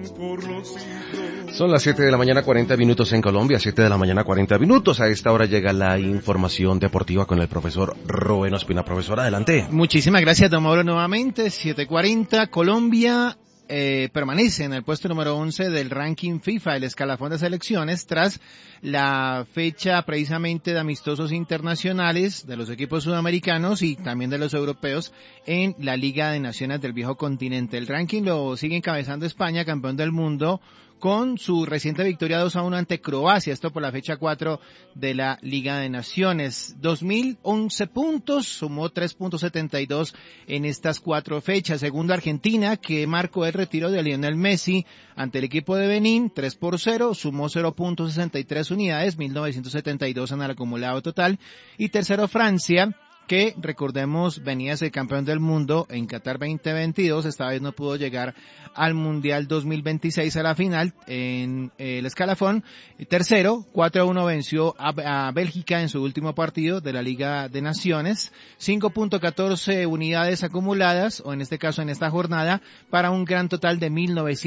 Son las 7 de la mañana 40 minutos en Colombia, 7 de la mañana 40 minutos. A esta hora llega la información deportiva con el profesor Rubén Ospina. Profesor, adelante. Muchísimas gracias, don Mauro, nuevamente. 7:40, Colombia permanece en el puesto número 11 del ranking FIFA, el escalafón de selecciones, tras la fecha precisamente de amistosos internacionales de los equipos sudamericanos y también de los europeos en la Liga de Naciones del Viejo Continente. El ranking lo sigue encabezando España, campeón del mundo, con su reciente victoria 2-1 ante Croacia, esto por la fecha 4 de la Liga de Naciones. 2011 puntos, sumó 3.72 en estas 4 fechas. Segundo, Argentina, que marcó el retiro de Lionel Messi ante el equipo de Benín, 3-0, sumó 0.63 unidades, 1972 en el acumulado total. Y tercero, Francia, que recordemos venía a ser campeón del mundo en Qatar 2022, esta vez no pudo llegar al Mundial 2026 a la final en el escalafón. Tercero, 4-1 venció a Bélgica en su último partido de la Liga de Naciones, 5.14 unidades acumuladas, o en este caso en esta jornada, para un gran total de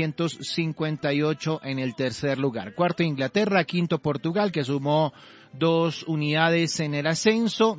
1958 en el tercer lugar. Cuarto, Inglaterra, quinto, Portugal, que sumó 2 unidades en el ascenso,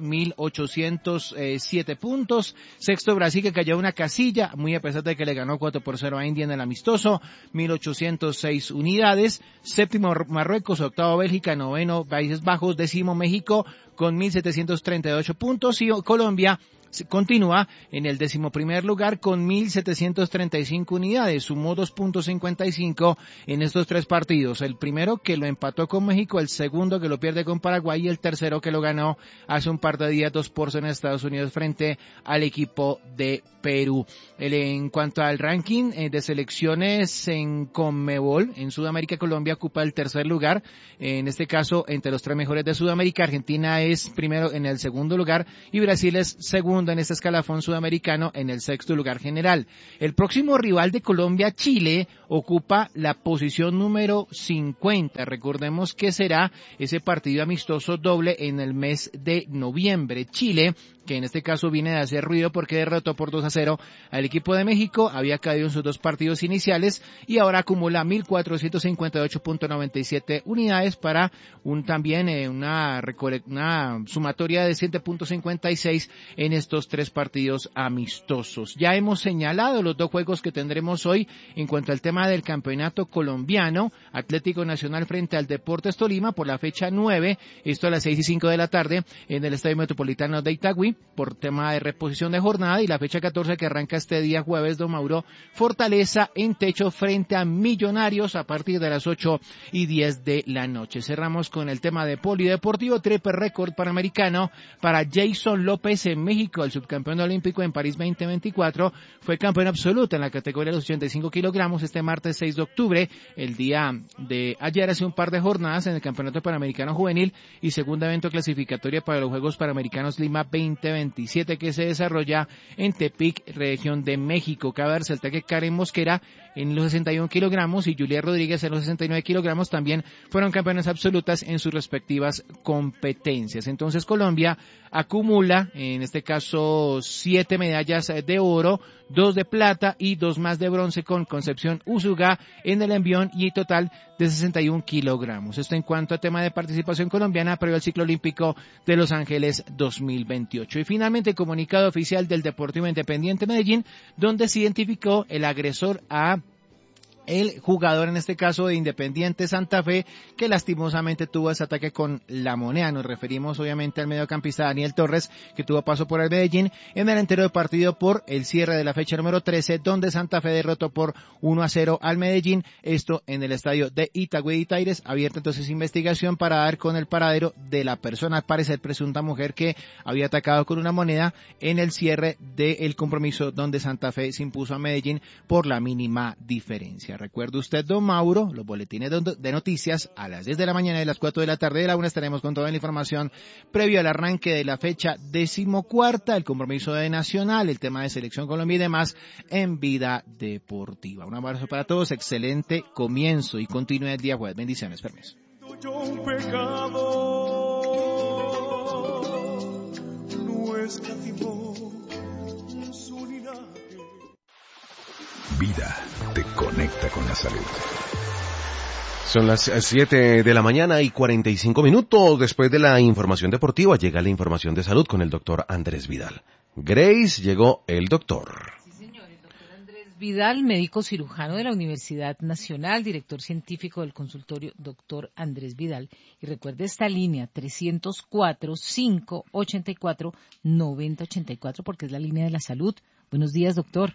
1807 puntos. Sexto, Brasil, que cayó una casilla, muy a pesar de que le ganó 4-0 a India en el amistoso, 1806 unidades. Séptimo, Marruecos. Octavo, Bélgica. Noveno, Países Bajos. Décimo, México, con 1738 puntos. Y Colombia continúa en el 11º lugar con 1735 unidades, sumó 2.55 en estos 3 partidos, el primero que lo empató con México, el segundo que lo pierde con Paraguay y el tercero que lo ganó hace un par de días 2-0 en Estados Unidos frente al equipo de Perú. En cuanto al ranking de selecciones en Conmebol, en Sudamérica, Colombia ocupa el tercer lugar, en este caso entre los 3 mejores de Sudamérica. Argentina es primero en el segundo lugar y Brasil es segundo en este escalafón sudamericano en el sexto lugar general. El próximo rival de Colombia, Chile, ocupa la posición número 50. Recordemos que será ese partido amistoso doble en el mes de noviembre. Chile, que en este caso viene de hacer ruido porque derrotó por 2-0 al equipo de México, había caído en sus 2 partidos iniciales y ahora acumula 1.458.97 unidades para una sumatoria de 7.56 en estos 3 partidos amistosos. Ya hemos señalado los 2 juegos que tendremos hoy en cuanto al tema del campeonato colombiano. Atlético Nacional frente al Deportes Tolima por la fecha 9, esto a las 6:05 de la tarde en el Estadio Metropolitano de Itagüí, por tema de reposición de jornada, y la fecha 14 que arranca este día jueves, don Mauro, Fortaleza en techo frente a Millonarios a partir de las 8:10 de la noche. Cerramos con el tema de polideportivo, triple récord panamericano para Jason López en México, el subcampeón olímpico en París 2024, fue campeón absoluto en la categoría de los 85 kilogramos este martes 6 de octubre, el día de ayer, hace un par de jornadas en el Campeonato Panamericano Juvenil y segundo evento clasificatorio para los Juegos Panamericanos Lima 2027 que se desarrolla en Tepic, región de México. Cabe resaltar que Karen Mosquera en los 61 kilogramos y Julia Rodríguez en los 69 kilogramos también fueron campeonas absolutas en sus respectivas competencias. Entonces Colombia acumula, en este caso, 7 medallas de oro, 2 de plata y 2 más de bronce con Concepción Úsuga en el envión y total de 61 kilogramos. Esto en cuanto a tema de participación colombiana previo al ciclo olímpico de Los Ángeles 2028. Y finalmente, comunicado oficial del Deportivo Independiente Medellín, donde se identificó el agresor a el jugador, en este caso de Independiente Santa Fe, que lastimosamente tuvo ese ataque con La Moneda. Nos referimos obviamente al mediocampista Daniel Torres, que tuvo paso por el Medellín en el entero de partido por el cierre de la fecha número 13, donde Santa Fe derrotó por 1-0 al Medellín, esto en el estadio de Itagüí de Itaires. Abierta entonces investigación para dar con el paradero de la persona, al parecer presunta mujer, que había atacado con una moneda en el cierre del compromiso donde Santa Fe se impuso a Medellín por la mínima diferencia. Recuerde usted, don Mauro, los boletines de noticias a las 10 de la mañana y a las 4 de la tarde de la 1 estaremos con toda la información previo al arranque de la fecha 14ª, el compromiso de Nacional, el tema de Selección Colombia y demás en Vida Deportiva. Un abrazo para todos, excelente comienzo y continúe el día jueves. Bendiciones, permiso. Vida te conecta con la salud. Son las 7 de la mañana y 45 minutos. Después de la información deportiva llega la información de salud con el doctor Andrés Vidal. Grace, llegó el doctor. Sí, señor, el doctor Andrés Vidal, médico cirujano de la Universidad Nacional, director científico del consultorio doctor Andrés Vidal. Y recuerde esta línea, 304-584-9084, porque es la línea de la salud. Buenos días, doctor.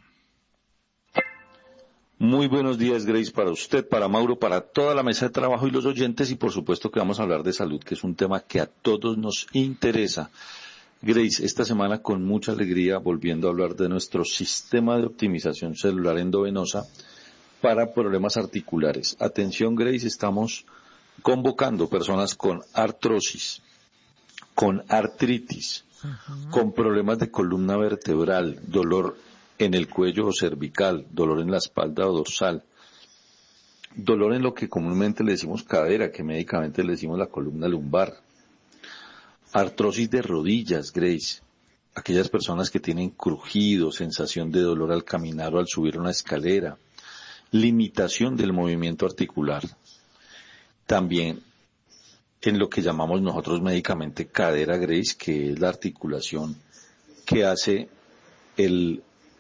Muy buenos días, Grace, para usted, para Mauro, para toda la mesa de trabajo y los oyentes, y por supuesto que vamos a hablar de salud, que es un tema que a todos nos interesa. Grace, esta semana con mucha alegría volviendo a hablar de nuestro sistema de optimización celular endovenosa para problemas articulares. Atención, Grace, estamos convocando personas con artrosis, con artritis, con problemas de columna vertebral, dolor en el cuello o cervical, dolor en la espalda o dorsal, dolor en lo que comúnmente le decimos cadera, que médicamente le decimos la columna lumbar, artrosis de rodillas, Grace, aquellas personas que tienen crujido, sensación de dolor al caminar o al subir una escalera, limitación del movimiento articular, también en lo que llamamos nosotros médicamente cadera, Grace, que es la articulación que hace el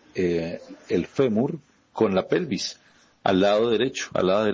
fémur con la pelvis, al lado derecho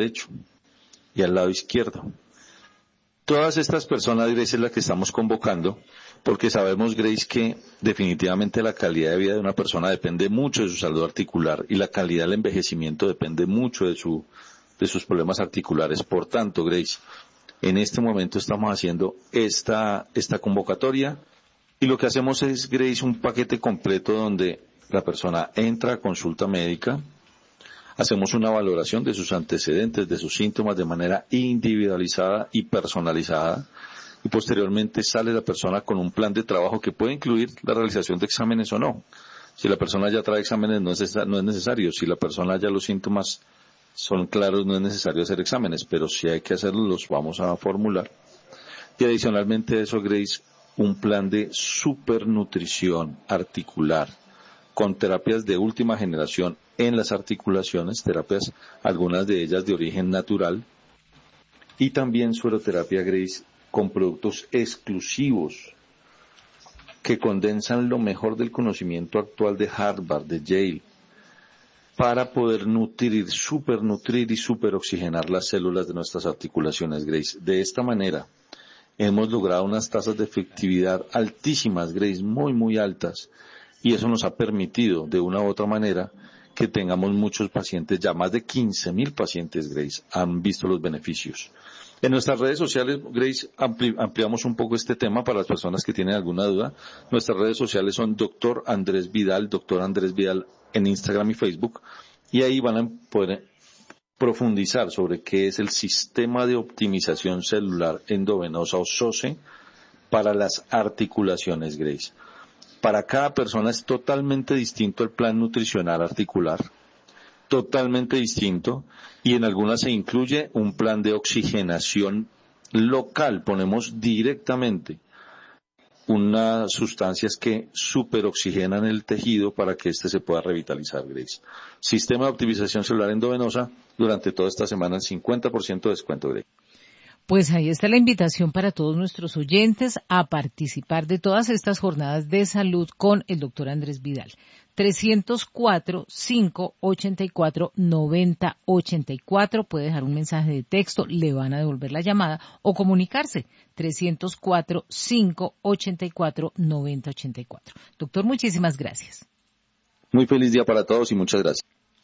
y al lado izquierdo. Todas estas personas, Grace, es la que estamos convocando, porque sabemos, Grace, que definitivamente la calidad de vida de una persona depende mucho de su salud articular y la calidad del envejecimiento depende mucho de sus problemas articulares. Por tanto, Grace, en este momento estamos haciendo esta convocatoria y lo que hacemos es, Grace, un paquete completo donde la persona entra a consulta médica, hacemos una valoración de sus antecedentes, de sus síntomas de manera individualizada y personalizada, y posteriormente sale la persona con un plan de trabajo que puede incluir la realización de exámenes o no. Si la persona ya trae exámenes no es necesario, si la persona ya los síntomas son claros no es necesario hacer exámenes, pero si hay que hacerlos los vamos a formular. Y adicionalmente a eso, Grace, un plan de supernutrición articular, con terapias de última generación en las articulaciones, terapias, algunas de ellas de origen natural, y también sueroterapia, Grace, con productos exclusivos que condensan lo mejor del conocimiento actual de Harvard, de Yale, para poder supernutrir y superoxigenar las células de nuestras articulaciones, Grace. De esta manera, hemos logrado unas tasas de efectividad altísimas, Grace, muy, muy altas, y eso nos ha permitido, de una u otra manera, que tengamos muchos pacientes, ya más de 15,000 pacientes, Grace, han visto los beneficios. En nuestras redes sociales, Grace, ampliamos un poco este tema para las personas que tienen alguna duda. Nuestras redes sociales son Dr. Andrés Vidal en Instagram y Facebook, y ahí van a poder profundizar sobre qué es el sistema de optimización celular endovenosa o SOCE para las articulaciones, Grace. Para cada persona es totalmente distinto el plan nutricional articular, totalmente distinto, y en algunas se incluye un plan de oxigenación local. Ponemos directamente unas sustancias que superoxigenan el tejido para que éste se pueda revitalizar, Grace. Sistema de optimización celular endovenosa, durante toda esta semana, 50% de descuento, Grace. Pues ahí está la invitación para todos nuestros oyentes a participar de todas estas jornadas de salud con el doctor Andrés Vidal. 304-584-9084. Puede dejar un mensaje de texto, le van a devolver la llamada o comunicarse. 304-584-9084. Doctor, muchísimas gracias. Muy feliz día para todos y muchas gracias.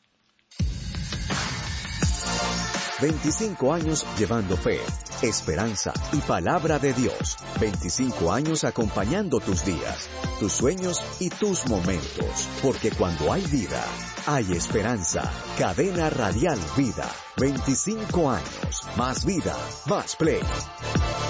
25 años llevando fe, esperanza y palabra de Dios. 25 años acompañando tus días, tus sueños y tus momentos. Porque cuando hay vida, hay esperanza. Cadena Radial Vida. 25 años. Más vida, más play.